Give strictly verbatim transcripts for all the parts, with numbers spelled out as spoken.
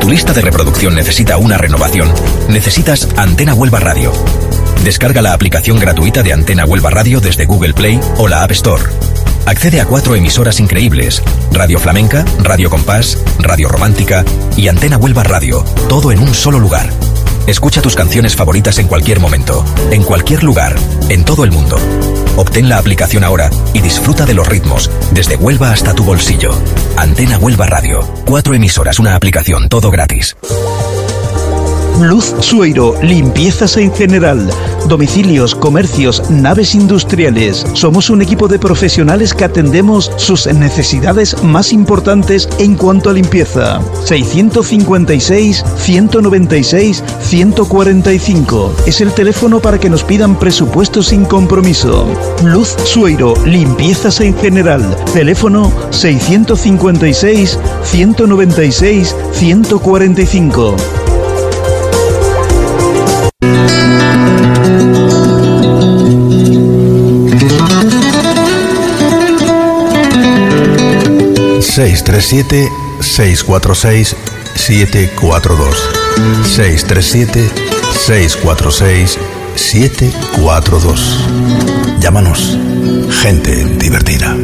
tu lista de reproducción necesita una renovación, necesitas Antena Huelva Radio. Descarga la aplicación gratuita de Antena Huelva Radio desde Google Play o la App Store. Accede a cuatro emisoras increíbles: Radio Flamenca, Radio Compás, Radio Romántica y Antena Huelva Radio, todo en un solo lugar. Escucha tus canciones favoritas en cualquier momento, en cualquier lugar, en todo el mundo. Obtén la aplicación ahora y disfruta de los ritmos, desde Huelva hasta tu bolsillo. Antena Huelva Radio. Cuatro emisoras, una aplicación, todo gratis. Luz Sueiro, limpiezas en general, domicilios, comercios, naves industriales. Somos un equipo de profesionales que atendemos sus necesidades más importantes en cuanto a limpieza. seiscientos cincuenta y seis, ciento noventa y seis, ciento cuarenta y cinco. Es el teléfono para que nos pidan presupuestos sin compromiso. Luz Sueiro, limpiezas en general. Teléfono seiscientos cincuenta y seis, ciento noventa y seis, ciento cuarenta y cinco. seis tres siete, seis cuatro seis, siete cuatro dos. seis tres siete, seis cuatro seis, siete cuatro dos. Llámanos. Gente divertida.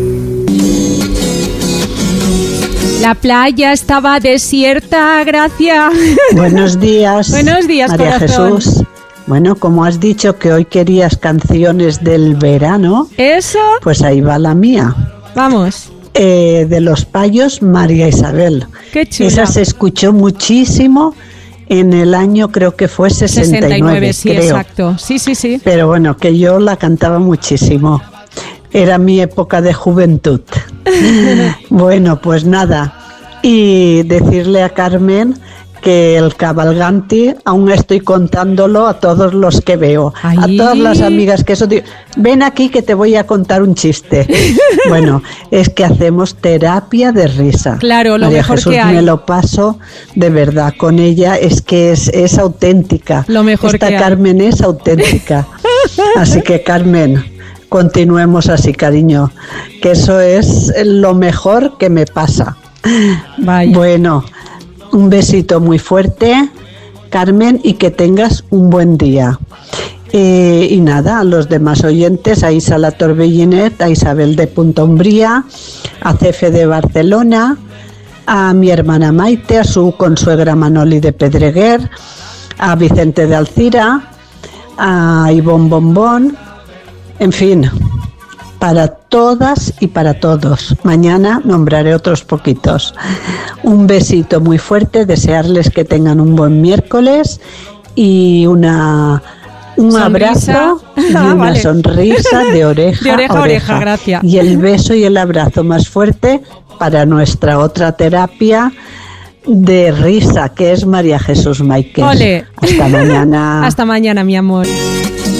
La playa estaba desierta, Gracia. Buenos días. Buenos días, María corazón. Jesús. Bueno, como has dicho que hoy querías canciones del verano, ¿eso? Pues ahí va la mía. Vamos. Eh, de Los Payos, María Isabel. Qué chula. Esa se escuchó muchísimo en el año, creo que fue sesenta y nueve, sesenta y nueve, sí, creo. exacto. Sí, sí, sí. Pero bueno, que yo la cantaba muchísimo. Era mi época de juventud. Bueno, pues nada. Y decirle a Carmen que el cabalganti aún estoy contándolo a todos los que veo. Ay. A todas las amigas que eso digo, ven aquí que te voy a contar un chiste. Bueno, es que hacemos terapia de risa. Claro, lo María mejor Jesús, que hay. me lo paso de verdad con ella, es que es, es auténtica. Lo mejor Esta que hay. Carmen es auténtica. Así que, Carmen, continuemos así, cariño, que eso es lo mejor que me pasa. Vaya. Bueno, un besito muy fuerte, Carmen, y que tengas un buen día. Eh, y nada, a los demás oyentes, a Isa La Torbellinet, a Isabel de Punta Umbría, a Cefe de Barcelona, a mi hermana Maite, a su consuegra Manoli de Pedreguer, a Vicente de Alcira, a Ivonne Bombón, en fin, para todas y para todos. Mañana nombraré otros poquitos. Un besito muy fuerte, desearles que tengan un buen miércoles y una un Sonrisa. abrazo y Ah, una vale. sonrisa de oreja De oreja a a oreja, gracias. Y el beso y el abrazo más fuerte para nuestra otra terapia de risa, que es María Jesús Máiquez. Ole. Hasta mañana. Hasta mañana, mi amor.